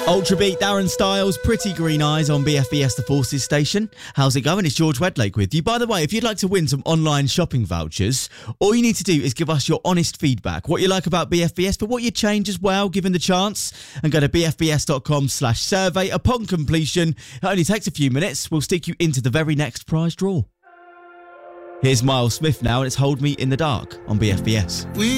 Ultra Beat, Darren Styles, Pretty Green Eyes on BFBS The Forces station. How's it going? It's George Wedlake with you. By the way, if you'd like to win some online shopping vouchers, all you need to do is give us your honest feedback. What you like about BFBS, but what you'd change as well, given the chance. And go to bfbs.com/survey. Upon completion, it only takes a few minutes. We'll stick you into the very next prize draw. Here's Miles Smith now, and it's Hold Me in the Dark on BFBS.